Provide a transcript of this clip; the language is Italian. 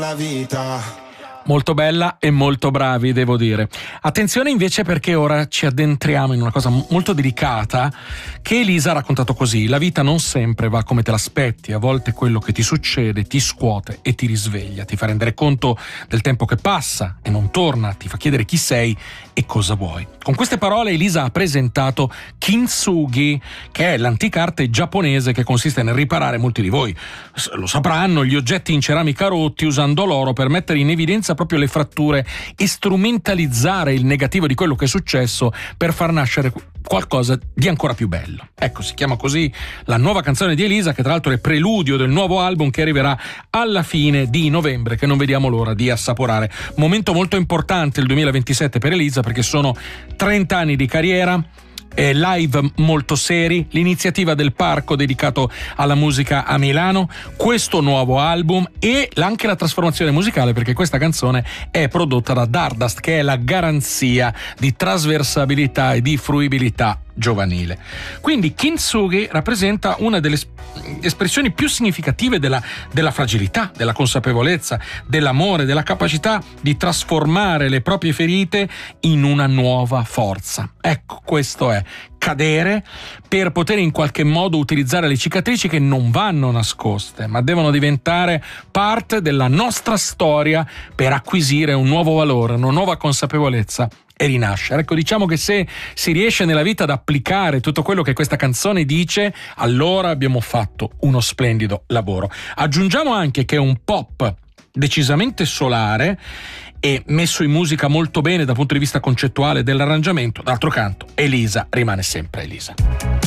la vita. Molto bella e molto bravi, devo dire. Attenzione invece, perché ora ci addentriamo in una cosa molto delicata che Elisa ha raccontato così: la vita non sempre va come te l'aspetti, a volte quello che ti succede ti scuote e ti risveglia, ti fa rendere conto del tempo che passa e non torna, ti fa chiedere chi sei e cosa vuoi. Con queste parole Elisa ha presentato Kintsugi, che è l'antica arte giapponese che consiste nel riparare, molti di voi lo sapranno, gli oggetti in ceramica rotti usando l'oro per mettere in evidenza proprio le fratture e strumentalizzare il negativo di quello che è successo per far nascere qualcosa di ancora più bello. Ecco, si chiama così la nuova canzone di Elisa, che tra l'altro è preludio del nuovo album che arriverà alla fine di novembre, che non vediamo l'ora di assaporare. Momento molto importante il 2027 per Elisa, perché sono 30 anni di carriera, live molto seri, l'iniziativa del Parco dedicato alla musica a Milano, questo nuovo album e anche la trasformazione musicale, perché questa canzone è prodotta da Dardust, che è la garanzia di trasversabilità e di fruibilità giovanile. Quindi Kintsugi rappresenta una delle espressioni più significative della fragilità, della consapevolezza, dell'amore, della capacità di trasformare le proprie ferite in una nuova forza. Ecco, questo è cadere per poter in qualche modo utilizzare le cicatrici che non vanno nascoste, ma devono diventare parte della nostra storia per acquisire un nuovo valore, una nuova consapevolezza e rinascere. Ecco, diciamo che se si riesce nella vita ad applicare tutto quello che questa canzone dice, allora abbiamo fatto uno splendido lavoro. Aggiungiamo anche che è un pop decisamente solare e messo in musica molto bene dal punto di vista concettuale dell'arrangiamento. D'altro canto, Elisa rimane sempre Elisa.